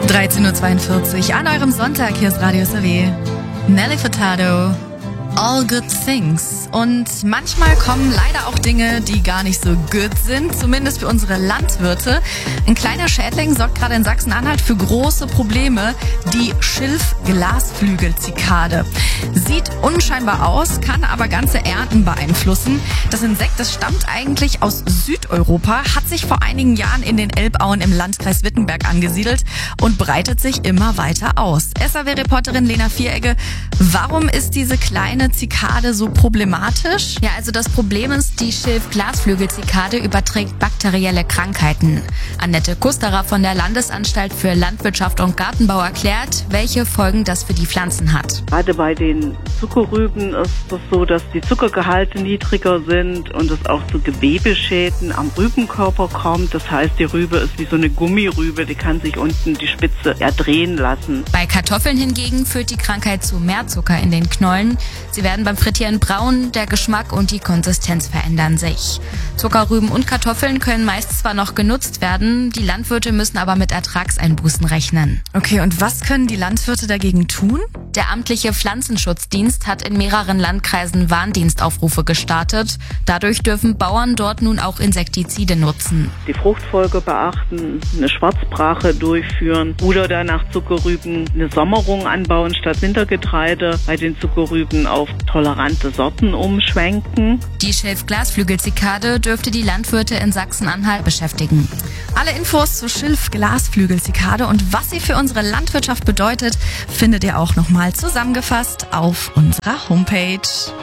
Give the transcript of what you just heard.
13:42 Uhr an eurem Sonntag. Hier ist Radio SAW. Nelly Furtado, All Good Things. Und manchmal kommen leider auch Dinge, die gar nicht so good sind, zumindest für unsere Landwirte. Ein kleiner Schädling sorgt gerade in Sachsen-Anhalt für große Probleme, die Schilf-Glasflügel-Zikade. Sieht unscheinbar aus, kann aber ganze Ernten beeinflussen. Das Insekt, das stammt eigentlich aus Südeuropa, hat sich vor einigen Jahren in den Elbauen im Landkreis Wittenberg angesiedelt und breitet sich immer weiter aus. SAW-Reporterin Lena Vieregge, warum ist diese kleine Zikade so problematisch? Ja, also das Problem ist, die Schilf-Glasflügel-Zikade überträgt bakterielle Krankheiten. Annette Kusterer von der Landesanstalt für Landwirtschaft und Gartenbau erklärt, welche Folgen das für die Pflanzen hat. Gerade bei den Zuckerrüben ist es so, dass die Zuckergehalte niedriger sind und es auch zu Gewebeschäden am Rübenkörper kommt. Das heißt, die Rübe ist wie so eine Gummirübe, die kann sich unten die Spitze drehen lassen. Bei Kartoffeln hingegen führt die Krankheit zu mehr Zucker in den Knollen. Sie werden beim Frittieren braun, der Geschmack und die Konsistenz verändern sich. Zuckerrüben und Kartoffeln können meist zwar noch genutzt werden, die Landwirte müssen aber mit Ertragseinbußen rechnen. Okay, und was können die Landwirte dagegen tun? Der amtliche Pflanzenschutzdienst hat in mehreren Landkreisen Warndienstaufrufe gestartet. Dadurch dürfen Bauern dort nun auch Insektizide nutzen. Die Fruchtfolge beachten, eine Schwarzbrache durchführen oder dann nach Zuckerrüben eine Sommerung anbauen statt Wintergetreide. Bei den Zuckerrüben auf tolerante Sorten umschwenken. Die Schilf-Glasflügel-Zikade dürfte die Landwirte in Sachsen-Anhalt beschäftigen. Alle Infos zur Schilf-Glasflügel-Zikade und was sie für unsere Landwirtschaft bedeutet, findet ihr auch nochmal zusammengefasst auf unserer Homepage.